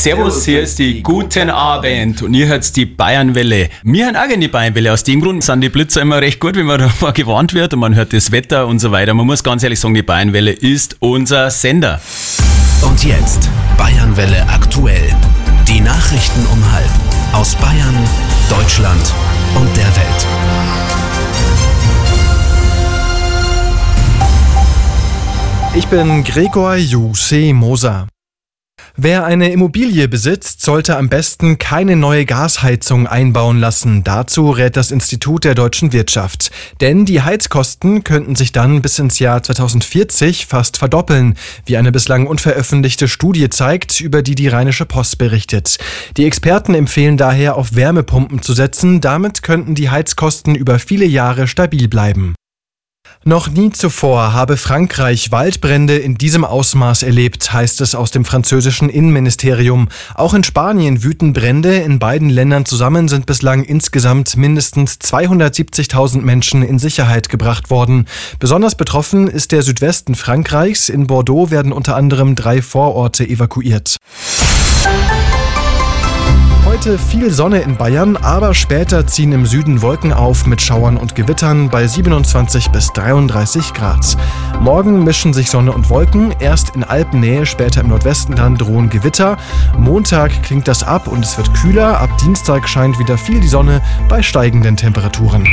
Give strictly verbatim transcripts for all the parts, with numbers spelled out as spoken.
Servus, hier ist die Guten Abend und ihr hört die Bayernwelle. Wir hören auch gerne die Bayernwelle. Aus dem Grund sind die Blitzer immer recht gut, wenn man davor gewarnt wird und man hört das Wetter und so weiter. Man muss ganz ehrlich sagen, die Bayernwelle ist unser Sender. Und jetzt Bayernwelle aktuell. Die Nachrichten um halb aus Bayern, Deutschland und der Welt. Ich bin Gregor Jussi Moser. Wer eine Immobilie besitzt, sollte am besten keine neue Gasheizung einbauen lassen. Dazu rät das Institut der deutschen Wirtschaft. Denn die Heizkosten könnten sich dann bis ins Jahr zweitausendvierzig fast verdoppeln, wie eine bislang unveröffentlichte Studie zeigt, über die die Rheinische Post berichtet. Die Experten empfehlen daher, auf Wärmepumpen zu setzen. Damit könnten die Heizkosten über viele Jahre stabil bleiben. Noch nie zuvor habe Frankreich Waldbrände in diesem Ausmaß erlebt, heißt es aus dem französischen Innenministerium. Auch in Spanien wüten Brände. In beiden Ländern zusammen sind bislang insgesamt mindestens zweihundertsiebzigtausend Menschen in Sicherheit gebracht worden. Besonders betroffen ist der Südwesten Frankreichs. In Bordeaux werden unter anderem drei Vororte evakuiert. Heute viel Sonne in Bayern, aber später ziehen im Süden Wolken auf mit Schauern und Gewittern bei siebenundzwanzig bis dreiunddreißig Grad. Morgen mischen sich Sonne und Wolken, erst in Alpennähe, später im Nordwesten dann drohen Gewitter. Montag klingt das ab und es wird kühler, ab Dienstag scheint wieder viel die Sonne bei steigenden Temperaturen.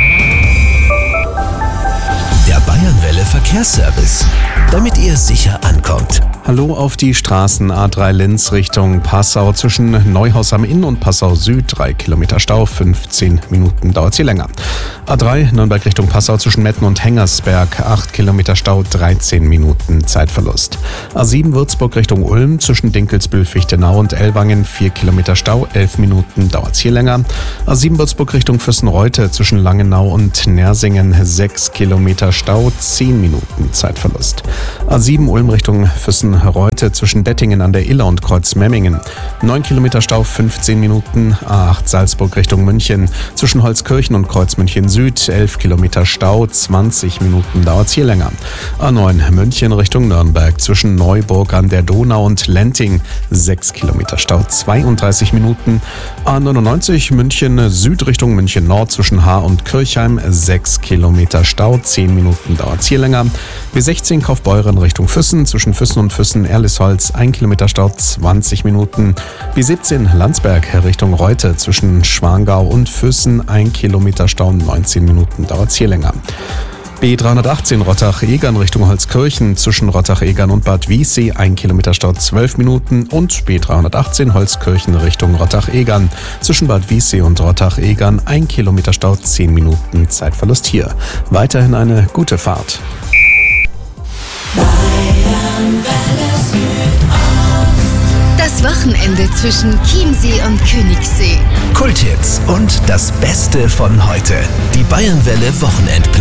Der Bayernwelle Verkehrsservice, damit ihr sicher ankommt. Hallo auf die Straßen A drei Linz Richtung Passau zwischen Neuhaus am Inn und Passau Süd. drei Kilometer Stau, fünfzehn Minuten dauert sie länger. A drei Nürnberg Richtung Passau zwischen Metten und Hengersberg. acht Kilometer Stau, dreizehn Minuten Zeitverlust. A sieben Würzburg Richtung Ulm zwischen Dinkelsbühl, Fichtenau und Ellwangen. vier Kilometer Stau, elf Minuten dauert hier länger. A sieben Würzburg Richtung Füssenreute zwischen Langenau und Nersingen. sechs Kilometer Stau, zehn Minuten Zeitverlust. A sieben Ulm Richtung Füssenreute zwischen Dettingen an der Iller und Kreuzmemmingen. neun Kilometer Stau, fünfzehn Minuten. A acht Salzburg Richtung München zwischen Holzkirchen und Kreuzmünchen Süd. elf Kilometer Stau, zwanzig Minuten dauert hier länger. A neun München Richtung Nürnberg zwischen Neuburg an der Donau und Lenting. sechs Kilometer Stau, zweiunddreißig Minuten. A neunundneunzig München Süd Richtung München Nord zwischen Haar und Kirchheim. sechs Kilometer Stau, zehn Minuten dauert hier länger. B sechzehn Kaufbeuren Richtung Füssen zwischen Füssen und Füssen-Erlisholz, ein Kilometer Stau, zwanzig Minuten. B siebzehn Landsberg Richtung Reute zwischen Schwangau und Füssen, ein Kilometer Stau, neunzehn Minuten dauert hier länger. B dreihundertachtzehn Rottach-Egern Richtung Holzkirchen zwischen Rottach-Egern und Bad Wiessee, ein Kilometer Stau, zwölf Minuten. Und B dreihundertachtzehn Holzkirchen Richtung Rottach-Egern zwischen Bad Wiessee und Rottach-Egern, ein Kilometer Stau, zehn Minuten Zeitverlust hier. Weiterhin eine gute Fahrt. Das Wochenende zwischen Chiemsee und Königssee. Kulthits und das Beste von heute. Die Bayernwelle Wochenendpläne.